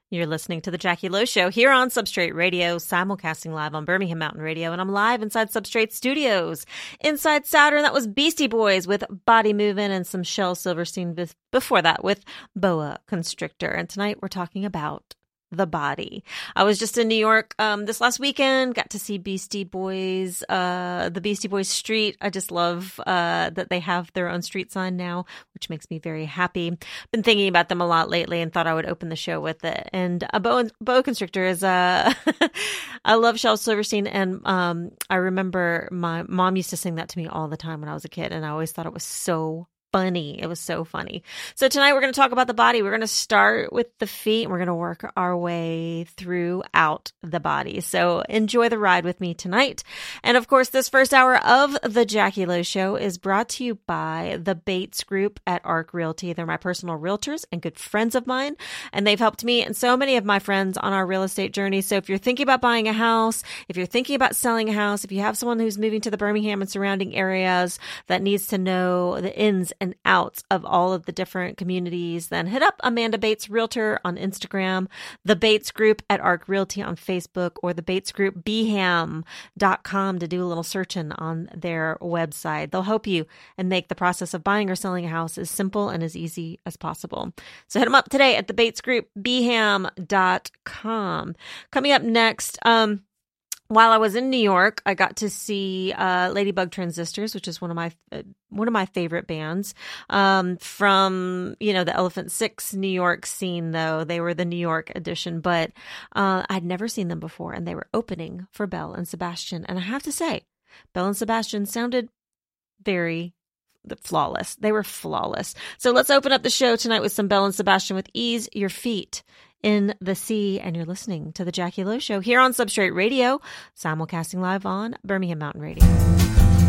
You're listening to The Jackie Lowe Show here on Substrate Radio, simulcasting live on Birmingham Mountain Radio, and I'm live inside Substrate Studios. Inside Saturn, that was Beastie Boys with Body Movin' and some Shel Silverstein before that with Boa Constrictor. And tonight we're talking about the body. I was just in New York this last weekend, got to see Beastie Boys, the Beastie Boys street. I just love that they have their own street sign now, which makes me very happy. Been thinking about them a lot lately and thought I would open the show with it. And Boa Constrictor is, I love Shel Silverstein, and I remember my mom used to sing that to me all the time when I was a kid, and I always thought it was so funny. It was so funny. So tonight we're going to talk about the body. We're going to start with the feet and we're going to work our way throughout the body. So enjoy the ride with me tonight. And of course, this first hour of the Jackie Lowe Show is brought to you by the Bates Group at ARC Realty. They're my personal realtors and good friends of mine, and they've helped me and so many of my friends on our real estate journey. So if you're thinking about buying a house, if you're thinking about selling a house, if you have someone who's moving to the Birmingham and surrounding areas that needs to know the ins and outs of all of the different communities, then hit up Amanda Bates Realtor on Instagram, the Bates Group at ARC Realty on Facebook, or the Bates Group BHAM.com to do a little searching on their website. They'll help you and make the process of buying or selling a house as simple and as easy as possible. So hit them up today at the Bates Group BHAM.com. Coming up next, while I was in New York, I got to see Ladybug Transistors, which is one of my favorite bands from the Elephant Six New York scene. Though they were the New York edition, but I'd never seen them before, and they were opening for Belle and Sebastian. And I have to say, Belle and Sebastian sounded very flawless. They were flawless. So let's open up the show tonight with some Belle and Sebastian with Ease Your Feet in the Sea, and you're listening to the Jackie Lowe Show here on Substrate Radio, simulcasting live on Birmingham Mountain Radio.